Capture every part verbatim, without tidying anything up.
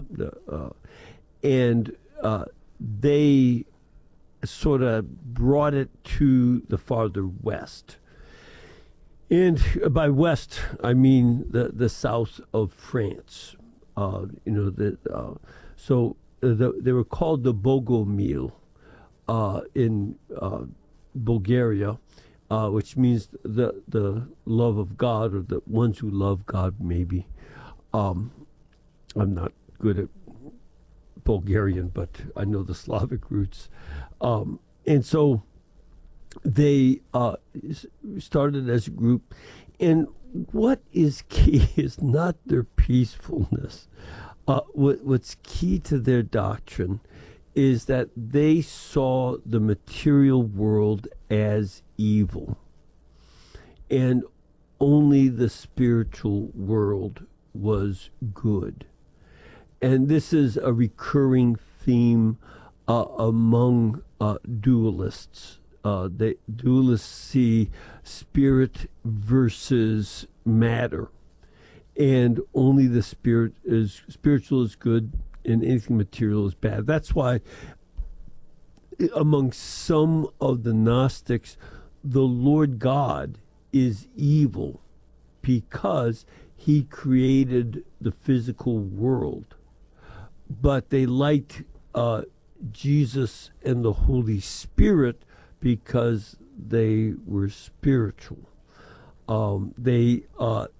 the, uh, and uh, they sort of brought it to the farther west. And by west, I mean the, the south of France. Uh, you know, the, uh, so the, they were called the Bogomil uh, in uh, Bulgaria, uh, which means the the love of God, or the ones who love God, maybe. Um, I'm not good at Bulgarian, but I know the Slavic roots. Um, and so they uh, started as a group. And what is key is not their peacefulness. Uh, what, what's key to their doctrine is that they saw the material world as evil, and only the spiritual world was good. And this is a recurring theme uh, among uh, dualists. Uh, the dualists see spirit versus matter, and only the spirit is spiritual is good, and anything material is bad. That's why, among some of the Gnostics, the Lord God is evil because he created the physical world. But they liked uh, Jesus and the Holy Spirit because they were spiritual. Um, they uh,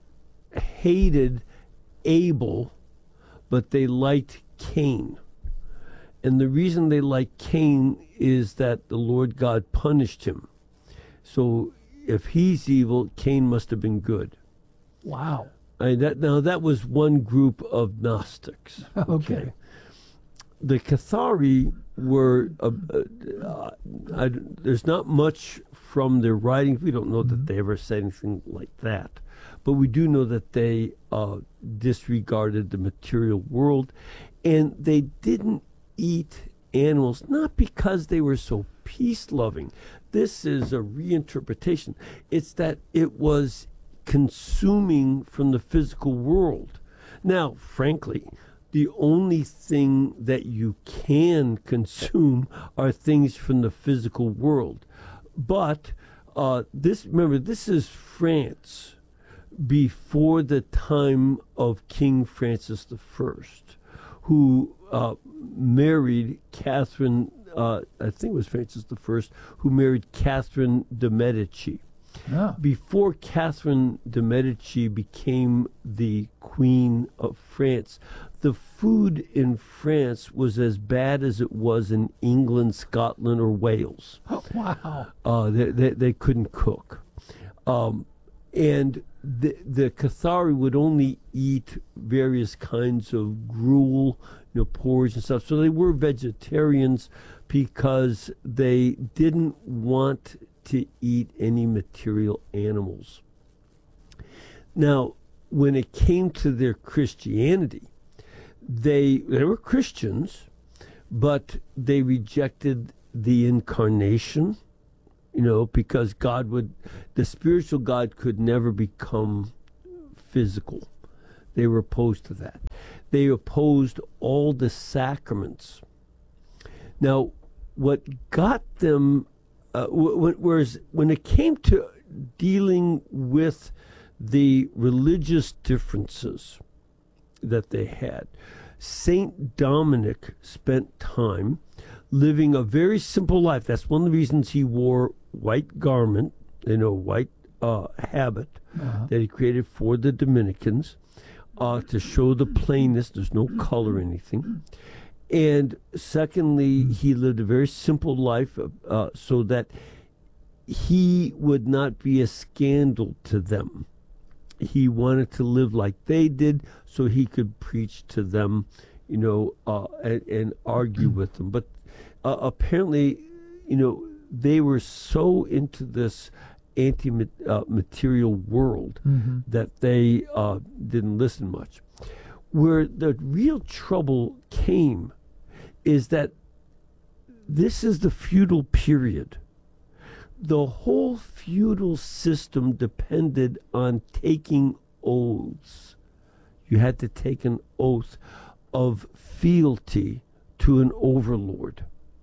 hated Abel, but they liked Cain. And the reason they liked Cain is that the Lord God punished him. So if he's evil, Cain must have been good. Wow. I, that, now, that was one group of Gnostics. Okay. okay. The Cathari were, uh, uh, I, there's not much from their writings. We don't know that they ever said anything like that. But we do know that they uh, disregarded the material world, and they didn't eat animals, not because they were so peace-loving. This is a reinterpretation. It's that it was consuming from the physical world. Now, frankly, the only thing that you can consume are things from the physical world. But uh, this, remember, this is France before the time of King Francis the First, who uh, married Catherine, uh, I think it was Francis the First, who married Catherine de' Medici. Yeah. Before Catherine de' Medici became the Queen of France, the food in France was as bad as it was in England, Scotland, or Wales. Oh, wow. Uh, they, they, they couldn't cook. Um, and the, the Cathari would only eat various kinds of gruel, you know, porridge and stuff. So they were vegetarians because they didn't want to eat any material animals. Now, when it came to their Christianity, they they were Christians, but they rejected the incarnation, you know, because God would, the spiritual God could never become physical. They were opposed to that. They opposed all the sacraments. Now, what got them, uh, w- whereas when it came to dealing with the religious differences that they had, Saint Dominic spent time living a very simple life. That's one of the reasons he wore white garment, you know, white uh, habit uh-huh. that he created for the Dominicans uh, to show the plainness. There's no color or anything. And secondly, he lived a very simple life uh, so that he would not be a scandal to them. He wanted to live like they did so he could preach to them, you know, uh, and, and argue with them. But uh, apparently, you know, they were so into this anti-material world mm-hmm. that they uh, didn't listen much. Where the real trouble came is that this is the feudal period. The whole feudal system depended on taking oaths. You had to take an oath of fealty to an overlord.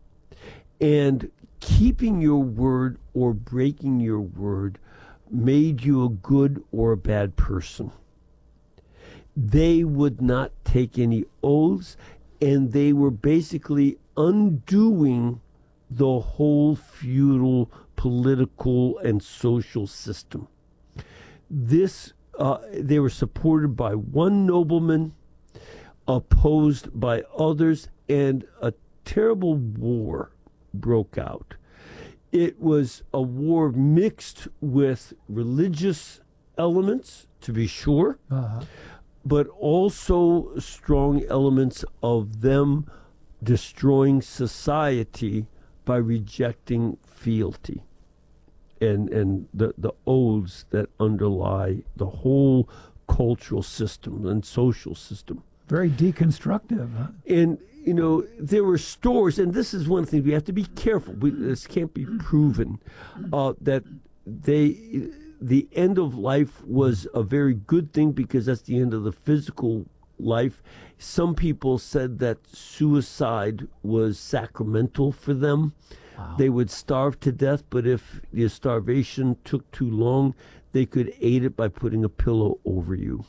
And keeping your word or breaking your word made you a good or a bad person. They would not take any oaths, and they were basically undoing the whole feudal political and social system. This, uh, they were supported by one nobleman, opposed by others, and a terrible war broke out. It was a war mixed with religious elements, to be sure, Uh-huh. but also strong elements of them destroying society by rejecting fealty and and the, the oaths that underlie the whole cultural system and social system. Very deconstructive. Huh? And, you know, there were stores, and this is one thing we have to be careful. We, this can't be proven, uh, that they, the end of life was a very good thing because that's the end of the physical life. Some people said that suicide was sacramental for them. Wow. They would starve to death, but if the starvation took too long, they could aid it by putting a pillow over you.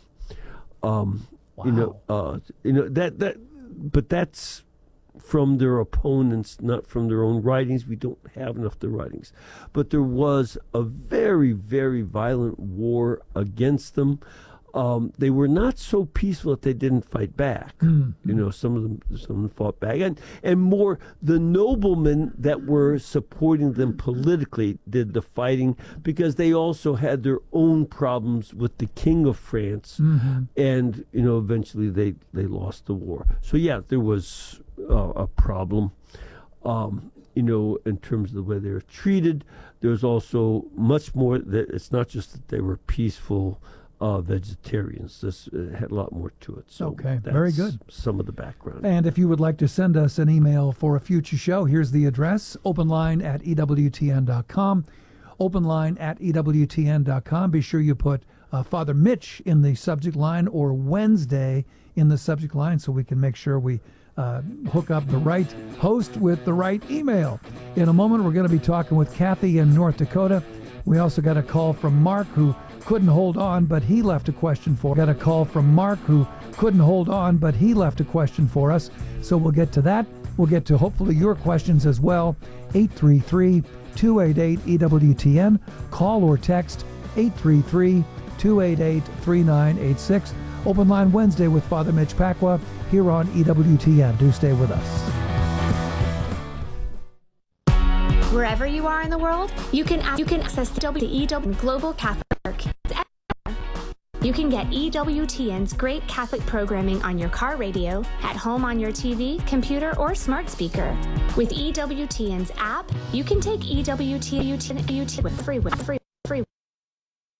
Um, Wow. You know, uh, you know that that, but that's from their opponents, not from their own writings. We don't have enough of their writings, but there was a very, very violent war against them. Um, they were not so peaceful that they didn't fight back. Mm. You know, some of them, some of them fought back, and and more the noblemen that were supporting them politically did the fighting because they also had their own problems with the King of France, Mm-hmm. and you know, eventually they they lost the war. So yeah, there was uh, a problem. Um, you know, in terms of the way they were treated, there's also much more that it's not just that they were peaceful. Uh, vegetarians. This uh, had a lot more to it. So Okay, that's very good. Some of the background. And if you would like to send us an email for a future show, here's the address, openline at E W T N dot com. Openline at E W T N dot com. Be sure you put uh, Father Mitch in the subject line or Wednesday in the subject line so we can make sure we uh, hook up the right host with the right email. In a moment, we're going to be talking with Kathy in North Dakota. We also got a call from Mark who couldn't hold on, but he left a question for us. Got a call from Mark who couldn't hold on, but he left a question for us. So we'll get to that. We'll get to hopefully your questions as well. eight three three, two eight eight, E W T N. Call or text eight three three, two eight eight, three nine eight six. Open Line Wednesday with Father Mitch Pacwa here on E W T N. Do stay with us. Wherever you are in the world, you can you can access the E W Global Catholic. You can get E W T N's great Catholic programming on your car radio, at home on your T V, computer, or smart speaker. With E W T N's app, you can take E W T N with free with free.